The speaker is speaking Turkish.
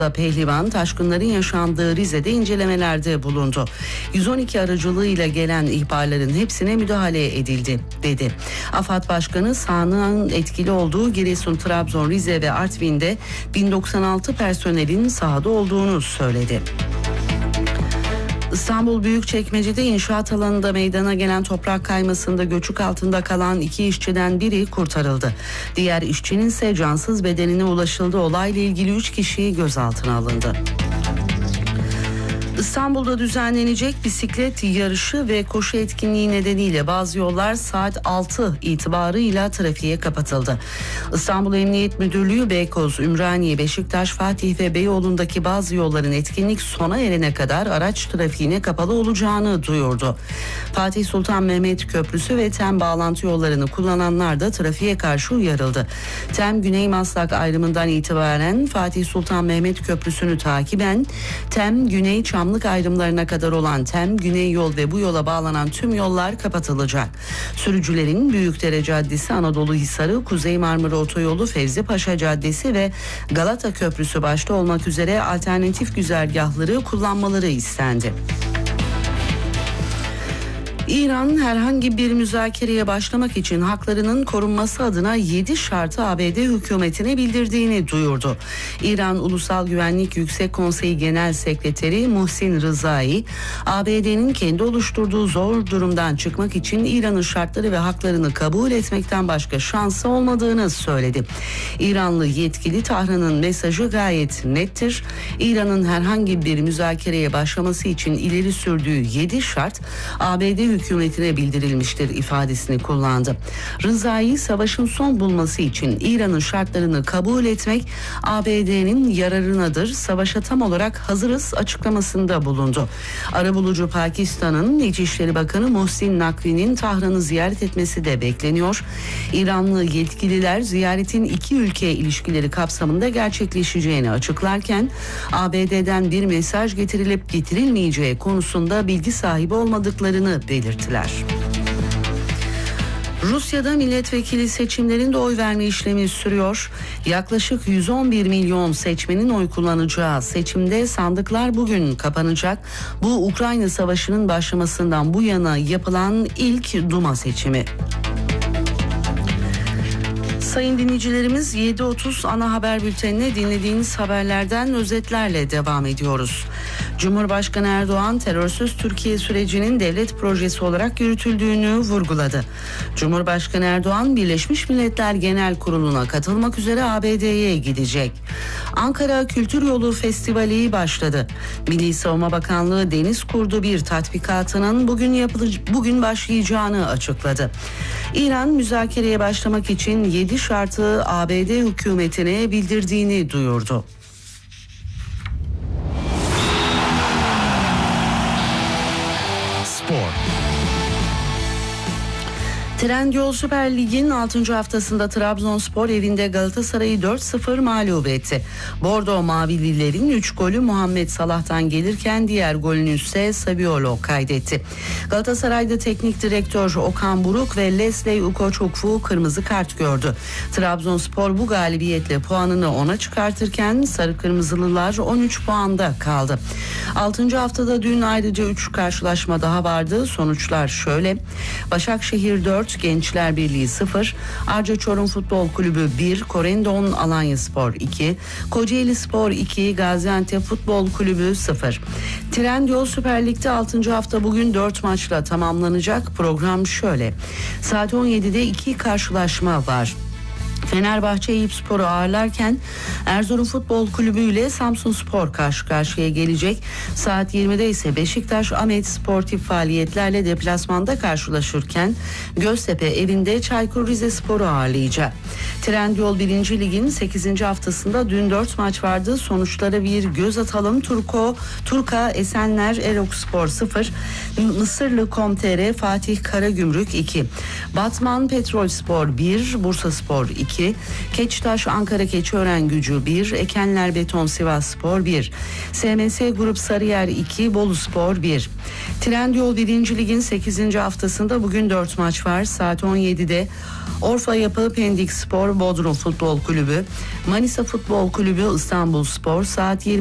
Pehlivan taşkınların yaşandığı Rize'de incelemelerde bulundu. 112 aracılığıyla gelen ihbarların hepsine müdahale edildi dedi. AFAD Başkanı sahanın etkili olduğu Giresun, Trabzon, Rize ve Artvin'de 1096 personelin sahada olduğunu söyledi. İstanbul Büyükçekmece'de inşaat alanında meydana gelen toprak kaymasında göçük altında kalan 2 işçiden biri kurtarıldı. Diğer işçinin ise cansız bedenine ulaşıldı. Olayla ilgili 3 kişi gözaltına alındı. İstanbul'da düzenlenecek bisiklet yarışı ve koşu etkinliği nedeniyle bazı yollar saat 6 itibarıyla trafiğe kapatıldı. İstanbul Emniyet Müdürlüğü Beykoz, Ümraniye, Beşiktaş, Fatih ve Beyoğlu'ndaki bazı yolların etkinlik sona erene kadar araç trafiğine kapalı olacağını duyurdu. Fatih Sultan Mehmet Köprüsü ve TEM bağlantı yollarını kullananlar da trafiğe karşı uyarıldı. TEM Güney Maslak ayrımından itibaren Fatih Sultan Mehmet Köprüsü'nü takiben TEM Güney Çamlık ayrımlarına kadar olan TEM Güney Yol ve bu yola bağlanan tüm yollar kapatılacak. Sürücülerin Büyükdere Caddesi, Anadolu Hisarı, Kuzey Marmara Otoyolu, Fevzi Paşa Caddesi ve Galata Köprüsü başta olmak üzere alternatif güzergahları kullanmaları istendi. İran herhangi bir müzakereye başlamak için haklarının korunması adına 7 şartı ABD hükümetine bildirdiğini duyurdu. İran Ulusal Güvenlik Yüksek Konseyi Genel Sekreteri Muhsin Rızai, ABD'nin kendi oluşturduğu zor durumdan çıkmak için İran'ın şartları ve haklarını kabul etmekten başka şansı olmadığını söyledi. İranlı yetkili Tahran'ın mesajı gayet nettir. İran'ın herhangi bir müzakereye başlaması için ileri sürdüğü 7 şart ABD hükümetine bildirilmiştir ifadesini kullandı. Rızai, savaşın son bulması için İran'ın şartlarını kabul etmek ABD'nin yararınadır. Savaşa tam olarak hazırız açıklamasında bulundu. Arabulucu Pakistan'ın İçişleri Bakanı Muhsin Nakvi'nin Tahran'ı ziyaret etmesi de bekleniyor. İranlı yetkililer ziyaretin iki ülke ilişkileri kapsamında gerçekleşeceğini açıklarken ABD'den bir mesaj getirilip getirilmeyeceği konusunda bilgi sahibi olmadıklarını belirttiler. Rusya'da milletvekili seçimlerinde oy verme işlemi sürüyor. Yaklaşık 111 milyon seçmenin oy kullanacağı seçimde sandıklar bugün kapanacak. Bu Ukrayna Savaşı'nın başlamasından bu yana yapılan ilk Duma seçimi. Sayın dinleyicilerimiz, 7.30 ana haber bültenine dinlediğiniz haberlerden özetlerle devam ediyoruz. Cumhurbaşkanı Erdoğan, terörsüz Türkiye sürecinin devlet projesi olarak yürütüldüğünü vurguladı. Cumhurbaşkanı Erdoğan, Birleşmiş Milletler Genel Kurulu'na katılmak üzere ABD'ye gidecek. Ankara Kültür Yolu Festivali başladı. Milli Savunma Bakanlığı Deniz Kurdu bir tatbikatının bugün başlayacağını açıkladı. İran, müzakereye başlamak için 7 şartı ABD hükümetine bildirdiğini duyurdu. Spor. Trendyol Süper Lig'in 6. haftasında Trabzonspor evinde Galatasaray'ı 4-0 mağlup etti. Bordo Mavililerin 3 golü Muhammed Salah'tan gelirken diğer golünü ise Saviolo kaydetti. Galatasaray'da teknik direktör Okan Buruk ve Leslie Ukochukwu kırmızı kart gördü. Trabzonspor bu galibiyetle puanını 10'a çıkartırken Sarı Kırmızılılar 13 puanda kaldı. 6. haftada dün ayrıca 3 karşılaşma daha vardı. Sonuçlar şöyle: Başakşehir 4, Gençler Birliği 0, Arca Çorum Futbol Kulübü 1, Korendon Alanyaspor 2, Kocaeli Spor 2, Gaziantep Futbol Kulübü 0. Trendyol Süper Lig'de 6. hafta bugün 4 maçla tamamlanacak. Program şöyle: saat 17'de 2 karşılaşma var. Fenerbahçe Eyüpspor'u ağırlarken Erzurum Futbol Kulübü ile Samsunspor karşı karşıya gelecek. Saat 20'de ise Beşiktaş Ahmet sportif faaliyetlerle deplasmanda karşılaşırken Göztepe evinde Çaykur Rizespor'u ağırlayacak. Trendyol 1. Lig'in 8. haftasında dün 4 maç vardı. Sonuçlara bir göz atalım. Turka Esenler Erokspor 0, Mısırlı Com.tr Fatih Karagümrük 2, Batman Petrolspor 1, Bursaspor 2, 2, Keçitaş Ankara Keçiören Gücü 1, Ekenler Beton Sivasspor 1, SMS Grup Sarıyer 2, Boluspor 1. Trendyol 1. Lig'in 8. haftasında bugün 4 maç var. Saat 17'de Orfa Yapı Pendik Spor Bodrum Futbol Kulübü, Manisa Futbol Kulübü İstanbulspor, saat